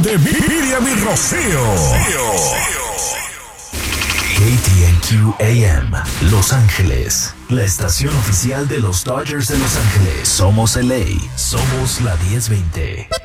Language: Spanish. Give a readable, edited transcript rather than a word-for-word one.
de Miriam y Rocío. KTNQ AM, Los Ángeles, la estación oficial de los Dodgers de Los Ángeles. Somos LA, somos la 1020.